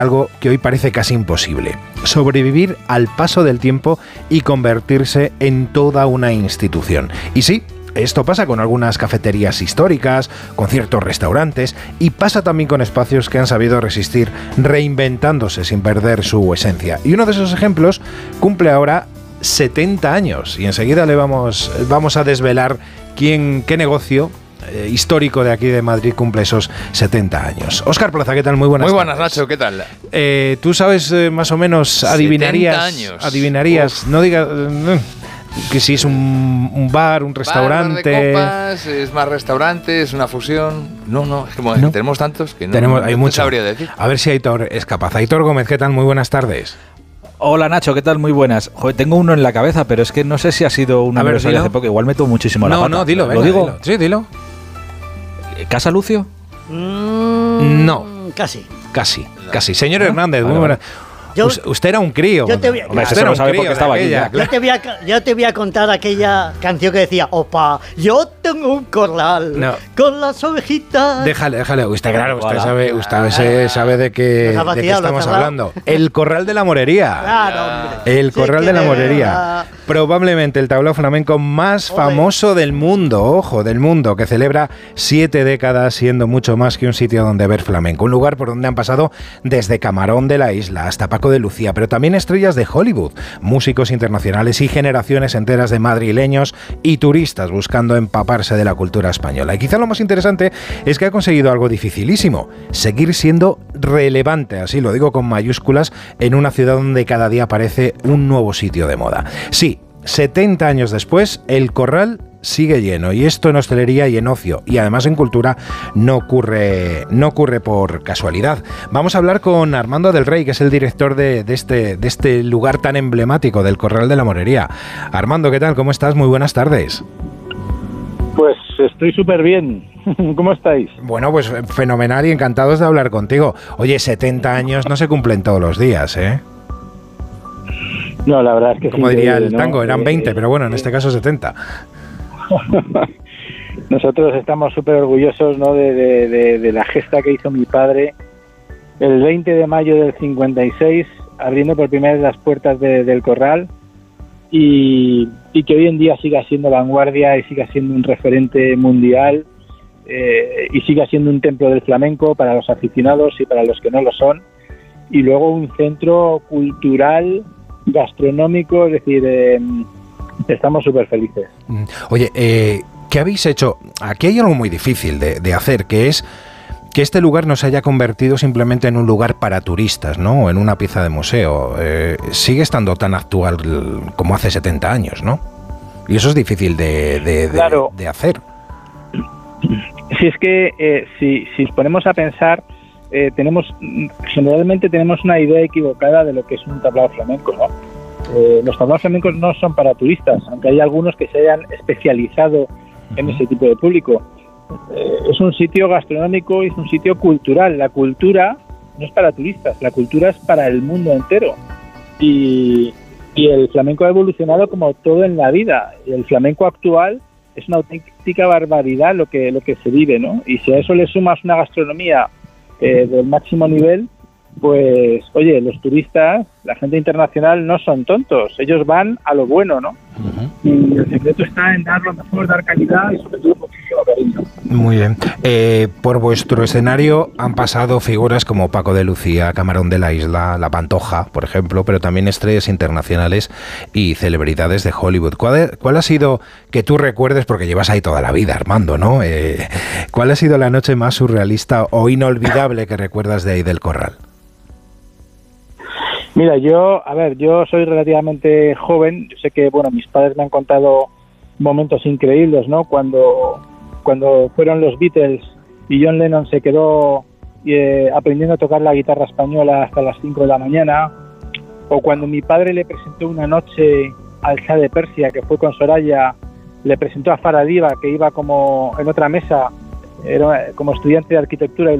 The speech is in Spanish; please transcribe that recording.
algo que hoy parece casi imposible: sobrevivir al paso del tiempo y convertirse en toda una institución. Y sí, esto pasa con algunas cafeterías históricas, con ciertos restaurantes, y pasa también con espacios que han sabido resistir reinventándose sin perder su esencia. Y uno de esos ejemplos cumple ahora 70 años, y enseguida le vamos a desvelar qué negocio histórico de aquí de Madrid cumple esos 70 años. Óscar Plaza, ¿qué tal? Muy buenas tardes. Nacho, ¿qué tal? ¿Tú sabes más o menos, adivinarías, no digas que si es un bar, un restaurante? Bar de copas, es más restaurante, es una fusión. No, es como ¿no? Tenemos tantos que hay mucho. Sabría decir. A ver si Aitor es capaz. Aitor Gómez, ¿qué tal? Muy buenas tardes. Hola Nacho, ¿qué tal? Muy buenas. Joder, tengo uno en la cabeza, pero es que no sé si ha sido un aniversario hace poco. Igual meto muchísimo la pata. No, dilo, venga, ¿lo digo? Dilo. Sí, dilo. ¿Casa Lucio? No. Casi. Señor Hernández, muy buenas. Usted era un crío. Yo te voy a contar aquella canción que decía: opa, yo tengo un corral con las ovejitas. Déjale. Usted sabe de qué estamos hablando. El Corral de la Morería. Claro, hombre. El Corral de la Morería. Probablemente el tablao flamenco más famoso del mundo, que celebra 7 décadas siendo mucho más que un sitio donde ver flamenco. Un lugar por donde han pasado desde Camarón de la Isla hasta Paco de Lucía, pero también estrellas de Hollywood, músicos internacionales y generaciones enteras de madrileños y turistas buscando empaparse de la cultura española. Y quizá lo más interesante es que ha conseguido algo dificilísimo: seguir siendo relevante, así lo digo con mayúsculas, en una ciudad donde cada día aparece un nuevo sitio de moda. Sí, 70 años después, el Corral sigue lleno, y esto en hostelería y en ocio, y además en cultura, no ocurre por casualidad. Vamos a hablar con Armando del Rey, que es el director de este lugar tan emblemático del Corral de la Morería. Armando, ¿qué tal? ¿Cómo estás? Muy buenas tardes. Pues estoy súper bien. ¿Cómo estáis? Bueno, pues fenomenal y encantados de hablar contigo. Oye, 70 años no se cumplen todos los días, ¿eh? No, la verdad es que como diría el tango, eran 20, pero bueno, en este caso 70. Nosotros estamos súper orgullosos, ¿no?, de la gesta que hizo mi padre el 20 de mayo del 56, abriendo por primera vez las puertas del Corral, y que hoy en día siga siendo vanguardia y siga siendo un referente mundial, y siga siendo un templo del flamenco para los aficionados y para los que no lo son, y luego un centro cultural, gastronómico, es decir, estamos súper felices. Oye, ¿qué habéis hecho? Aquí hay algo muy difícil de hacer, que es que este lugar no se haya convertido simplemente en un lugar para turistas, ¿no? O en una pieza de museo. Sigue estando tan actual como hace 70 años, ¿no? Y eso es difícil de hacer. Si es que, si nos ponemos a pensar, generalmente tenemos una idea equivocada de lo que es un tablao flamenco, ¿no? Los tablaos flamencos no son para turistas, aunque hay algunos que se hayan especializado en ese tipo de público. Es un sitio gastronómico y es un sitio cultural. La cultura no es para turistas, la cultura es para el mundo entero. Y el flamenco ha evolucionado como todo en la vida. Y el flamenco actual es una auténtica barbaridad lo que se vive, ¿no? Y si a eso le sumas una gastronomía del máximo nivel, pues, oye, los turistas, la gente internacional no son tontos, ellos van a lo bueno, ¿no? Uh-huh. Y el secreto está en dar lo mejor, dar calidad y sobre todo muchísimo cariño. Muy bien. Por vuestro escenario han pasado figuras como Paco de Lucía, Camarón de la Isla, La Pantoja, por ejemplo, pero también estrellas internacionales y celebridades de Hollywood. ¿Cuál ha sido, que tú recuerdes, porque llevas ahí toda la vida, Armando, ¿no? ¿Cuál ha sido la noche más surrealista o inolvidable que recuerdas de ahí del Corral? Mira, yo soy relativamente joven. Yo sé que, bueno, mis padres me han contado momentos increíbles, ¿no? Cuando fueron los Beatles y John Lennon se quedó aprendiendo a tocar la guitarra española hasta las 5 de la mañana, o cuando mi padre le presentó una noche al Shah de Persia, que fue con Soraya, le presentó a Farah Diva, que iba como en otra mesa, era como estudiante de arquitectura, y